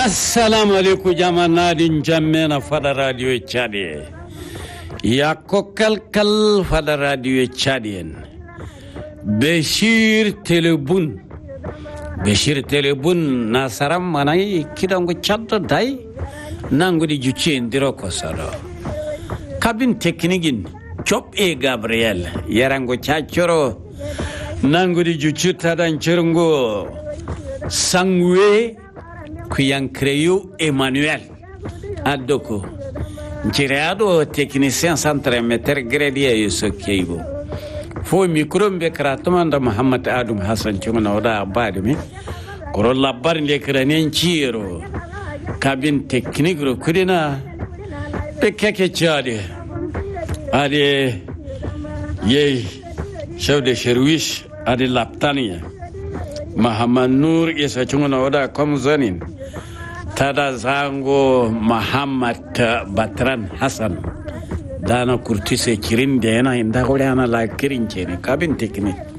Assalamu alaikum jamanadin jammena fada radio Chadi. Ya kokal fada radio Chadien. Bashir Telebun nasaram manai kidango chatta dai nangudi juche ndiro kosaro. Kabin teknikin Chop Gabriel yarango chachoro nangudi juchu tadan cherungo sangwe kuyang creio Emmanuel Adoko Gireado technicien centre meter gradier yeso keibo fo micro be kratomanda Muhammad Adum Hassan chumana oda abadimi koro labbar le kranen chiro cabine technique ro kudina be keke chade ade ye chef de service ade laptania Muhammad Nur isa chumana oda komzanin tada zango Muhammad Batran Hassan dana kurtise kirin dena inda gole ana la kirin chene kabin teknik